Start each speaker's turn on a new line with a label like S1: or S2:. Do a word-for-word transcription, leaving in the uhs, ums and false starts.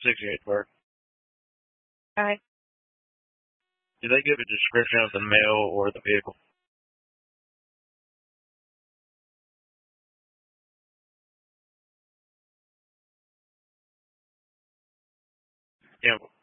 S1: sixty-eight Park.
S2: Hi.
S1: Do they give a description of the mail or the vehicle? Yeah.